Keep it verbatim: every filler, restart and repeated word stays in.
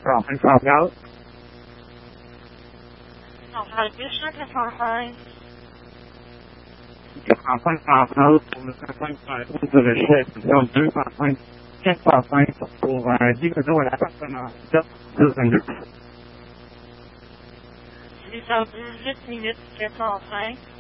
Alors, une fois regarde. Alors, j'aurais plus sûr quatre cent cinq. quatre cent cinq centrales pour le cent cinq route de recherche, deux cent cinq, quatre cent cinq pour un livraison à l'appartement sept deux vingt-deux. six cent dix-huit minutes quatre cent cinq.